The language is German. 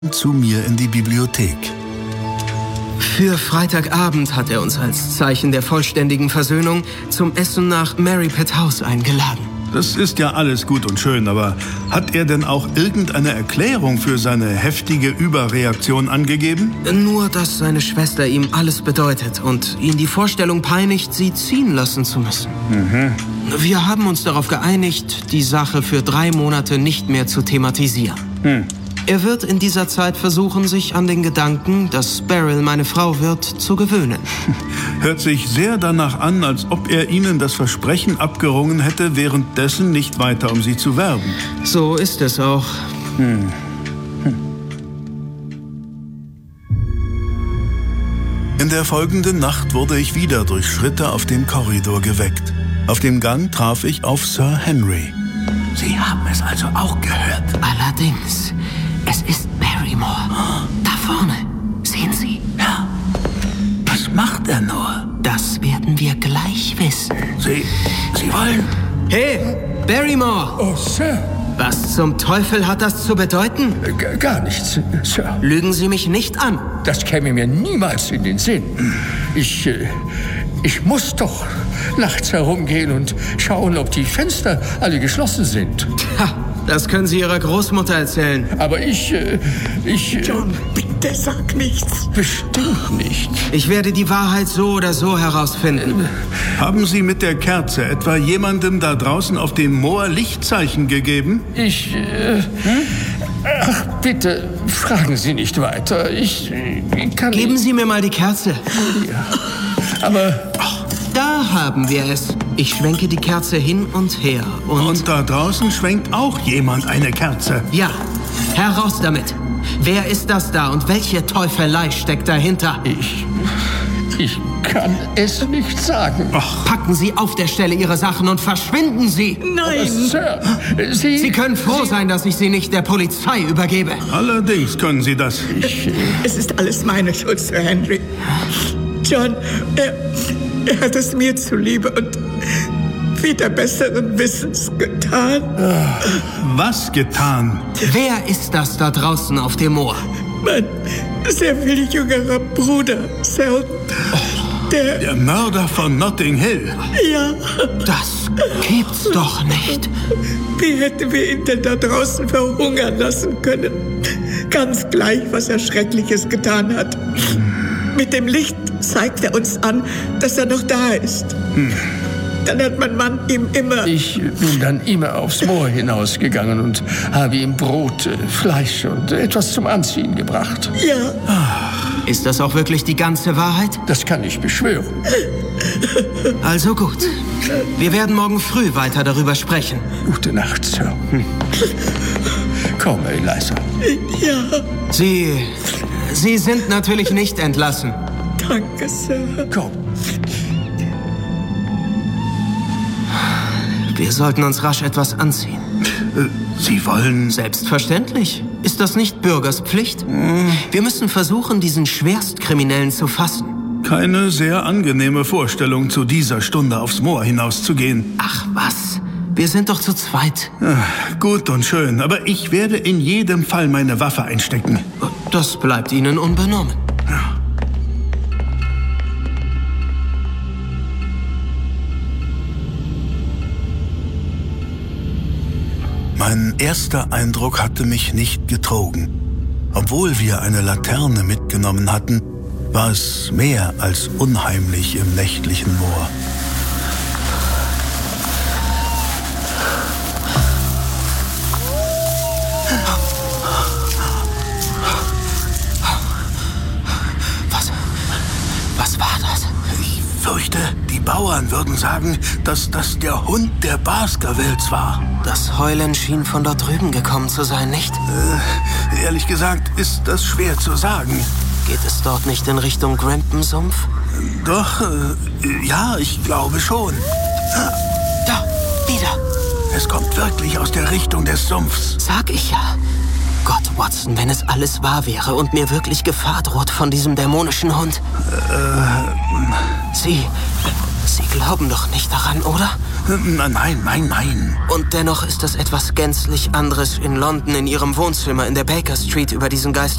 zu mir in die Bibliothek. Für Freitagabend hat er uns als Zeichen der vollständigen Versöhnung zum Essen nach Merripit House eingeladen. Das ist ja alles gut und schön, aber hat er denn auch irgendeine Erklärung für seine heftige Überreaktion angegeben? Nur, dass seine Schwester ihm alles bedeutet und ihn die Vorstellung peinigt, sie ziehen lassen zu müssen. Wir haben uns darauf geeinigt, die Sache für 3 Monate nicht mehr zu thematisieren. Er wird in dieser Zeit versuchen, sich an den Gedanken, dass Beryl meine Frau wird, zu gewöhnen. Hört sich sehr danach an, als ob er Ihnen das Versprechen abgerungen hätte, währenddessen nicht weiter um Sie zu werben. So ist es auch. In der folgenden Nacht wurde ich wieder durch Schritte auf dem Korridor geweckt. Auf dem Gang traf ich auf Sir Henry. Sie haben es also auch gehört? Allerdings, es ist Barrymore. Da vorne. Sehen Sie? Ja. Was macht er nur? Das werden wir gleich wissen. Sie wollen... Hey, Barrymore! Oh, Sir. Was zum Teufel hat das zu bedeuten? Gar nichts, Sir. Lügen Sie mich nicht an. Das käme mir niemals in den Sinn. Ich muss doch nachts herumgehen und schauen, ob die Fenster alle geschlossen sind. Ha, das können Sie Ihrer Großmutter erzählen. Aber ich... John, bitte sag nichts. Bestimmt nicht. Ich werde die Wahrheit so oder so herausfinden. Haben Sie mit der Kerze etwa jemandem da draußen auf dem Moor Lichtzeichen gegeben? Ach, bitte, fragen Sie nicht weiter. Ich kann... Geben Sie mir mal die Kerze. Ja. Aber... Da haben wir es. Ich schwenke die Kerze hin und her Und da draußen schwenkt auch jemand eine Kerze. Ja, heraus damit. Wer ist das da und welche Teufelei steckt dahinter? Ich kann es nicht sagen. Packen Sie auf der Stelle Ihre Sachen und verschwinden Sie. Nein! Sir, Sie können froh sein, dass ich Sie nicht der Polizei übergebe. Allerdings können Sie das. Es ist alles meine Schuld, Sir Henry. John, er hat es mir zuliebe und wieder besseren Wissens getan. Was getan? Wer ist das da draußen auf dem Moor? Mein sehr viel jüngerer Bruder, Selden. Der Mörder von Notting Hill. Ja, Das gibt's doch nicht. wie hätten wir ihn denn da draußen verhungern lassen können? Ganz gleich, was er Schreckliches getan hat. Mit dem Licht zeigt er uns an, dass er noch da ist. Dann hat mein Mann ihm immer... Ich bin dann immer aufs Moor hinausgegangen und habe ihm Brot, Fleisch und etwas zum Anziehen gebracht. Ja, Ist das auch wirklich die ganze Wahrheit? Das kann ich beschwören. Also gut. Wir werden morgen früh weiter darüber sprechen. Gute Nacht, Sir. Komm, Eliza. ja, Sie sind natürlich nicht entlassen. danke, Sir. Komm. Wir sollten uns rasch etwas anziehen. Sie wollen... Selbstverständlich. Ist das nicht Bürgers Pflicht? Wir müssen versuchen, diesen Schwerstkriminellen zu fassen. Keine sehr angenehme Vorstellung, zu dieser Stunde aufs Moor hinauszugehen. Ach was, wir sind doch zu zweit. Gut und schön, aber ich werde in jedem Fall meine Waffe einstecken. Das bleibt Ihnen unbenommen. Mein erster Eindruck hatte mich nicht getrogen. Obwohl wir eine Laterne mitgenommen hatten, war es mehr als unheimlich im nächtlichen Moor. Was war das? Ich fürchte, die Bauern würden sagen, dass das der Hund der Baskervilles war. Das Heulen schien von dort drüben gekommen zu sein, nicht? Ehrlich gesagt ist das schwer zu sagen. Geht es dort nicht in Richtung Grampen-Sumpf? Doch, ja, ich glaube schon. Da, wieder. Es kommt wirklich aus der Richtung des Sumpfs. Sag ich ja. Gott, Watson, wenn es alles wahr wäre und mir wirklich Gefahr droht von diesem dämonischen Hund. Sie glauben doch nicht daran, oder? Nein. Und dennoch ist das etwas gänzlich anderes in London in Ihrem Wohnzimmer in der Baker Street über diesen Geist